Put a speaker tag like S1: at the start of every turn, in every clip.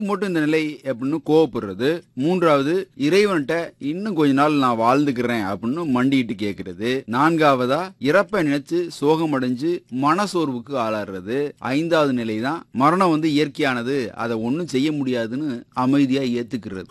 S1: மட்டும் இந்த நிலை அப்படின்னு கோவப்படுறது. மூன்றாவது, இறைவன்கிட்ட இன்னும் கொஞ்ச நாள் நான் வாழ்ந்துக்கிறேன் அப்படின்னு மண்டிட்டு கேட்கறது. நான்காவதா, இறப்பை நினைச்சு சோகம் அடைஞ்சு மனசோர்வுக்கு ஆளாடுறது. ஐந்தாவது நிலை தான் மரணம் இயற்கையானது, அதை ஒன்னும் செய்ய முடியாதுன்னு அமைதியா ஏத்துக்கிறது.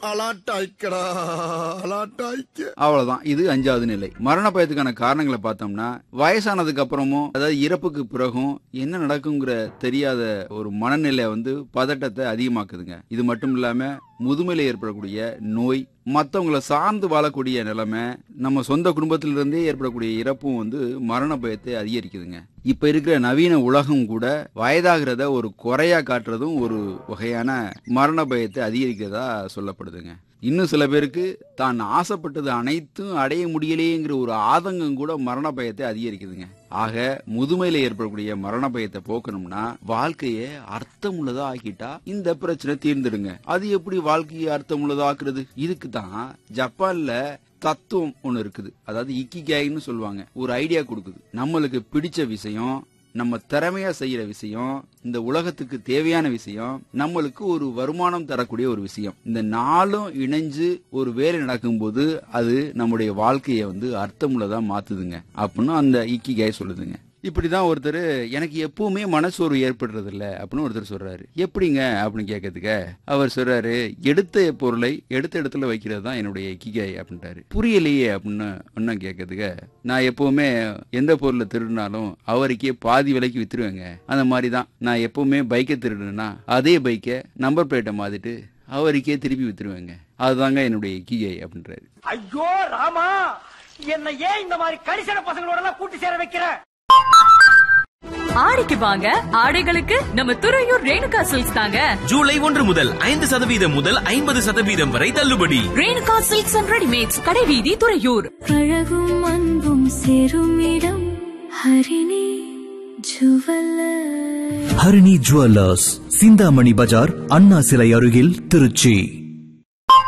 S1: அவ்வளவுதான். இது 5வது நிலை. மரண பயத்துக்கான காரணங்களை பார்த்தோம்னா, வயசானதுக்கு அப்புறமும் அதாவது இறப்புக்கு பிறகும் என்ன நடக்குங்கிற தெரியாத ஒரு மனநிலை பதட்டத்தை அதிகமாக்குதுங்க. இது மட்டும் இல்லாம முதுமையில ஏற்படக்கூடிய நோய், மற்றவங்களை சார்ந்து வாழக்கூடிய நிலைமை, நம்ம சொந்த குடும்பத்திலிருந்தே ஏற்படக்கூடிய இறப்பும் மரண பயத்தை அதிகரிக்குதுங்க. இப்ப இருக்கிற நவீன உலகம் கூட வயதாகிறத ஒரு குறையா காட்டுறதும் ஒரு வகையான மரண பயத்தை அதிகரிக்கிறதா சொல்லப்படுதுங்க. இன்னும் சில பேருக்கு தான் ஆசைப்பட்டது அனைத்தும் அடைய முடியலையேங்கிற ஒரு ஆதங்கம் கூட மரண பயத்தை அதிகரிக்குதுங்க. ஆக முதுமையில ஏற்படக்கூடிய மரண பயத்தை போக்கணும்னா வாழ்க்கையை அர்த்தமுள்ளதா ஆக்கிட்டா இந்த பிரச்சனை தீர்ந்துடுங்க. அது எப்படி வாழ்க்கையை அர்த்தமுள்ளதா ஆக்குறது? இதுக்கு தான் ஜப்பான்ல தத்துவம் ஒண்ணு இருக்குது. அதாவது இக்கிகாய்னு சொல்லுவாங்க. ஒரு ஐடியா கொடுக்குது. நம்மளுக்கு பிடிச்ச விஷயம், நம்ம திறமையா செய்யற விஷயம், இந்த உலகத்துக்கு தேவையான விஷயம், நம்மளுக்கு ஒரு வருமானம் தரக்கூடிய ஒரு விஷயம், இந்த நாளும் இணைஞ்சு ஒரு வேலை நடக்கும்போது அது நம்முடைய வாழ்க்கையை அர்த்தமுள்ளதா மாத்துதுங்க அப்படின்னு அந்த இக்கிகாய் சொல்லுதுங்க. இப்படிதான் ஒருத்தர், எனக்கு எப்பவுமே மனசோர்வு ஏற்படுறது இல்ல அப்படின்னு ஒருத்தர் சொல்றாரு. எப்படிங்க அப்படின்னு கேட்கறதுக்கு அவர் சொல்றாரு, எடுத்த பொருளை எடுத்த இடத்துல வைக்கிறது தான் என்னுடைய இக்கிகாய் அப்படின்ட்டாரு. புரியலையே அப்படின்னு ஒன்னும் கேட்கறதுக்கு, நான் எப்பவுமே எந்த பொருளை திருடினாலும் அவருக்கே பாதி விலைக்கு வித்துருவேங்க. அந்த மாதிரிதான் நான் எப்பவுமே பைக்கை திருடுனா அதே பைக்கை நம்பர் பிளேட்டை மாத்திட்டு அவருக்கே திருப்பி வித்துருவேங்க. அதுதாங்க என்னுடைய இக்கிகாய் அப்படின்றாரு.
S2: ஐயோ ராமா, என்ன ஏன் இந்த மாதிரி கரிசன பசங்களோட எல்லாம் கூட்டி சேர வைக்கிற?
S3: ஆடிக்கு வாங்க, ஆடைகளுக்கு நம்ம துறையூர் ரேணுகா சில்க்ஸ் தாங்க.
S4: ஜூலை 1 முதல் 5% முதல் 50% வரை தள்ளுபடி.
S3: ரேணுகா சில்க்ஸ் அண்ட் ரெடிமேட்ஸ், கடைவீதி, துறையூர்.
S5: அழகும் அன்பும் சேரும் இடம் ஹரிணி ஜுவல்லர்ஸ்.
S6: ஹரிணி ஜுவல்லர்ஸ், சிந்தாமணி பஜார், அண்ணா சிலை அருகில், திருச்சி.